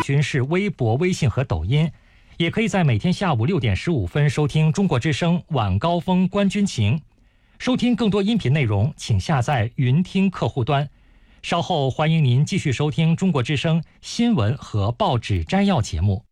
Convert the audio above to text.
询是微博、微信和抖音，也可以在每天下午6点15分收听中国之声晚高峰观军情。收听更多音频内容，请下载云听客户端。稍后欢迎您继续收听中国之声新闻和报纸摘要节目。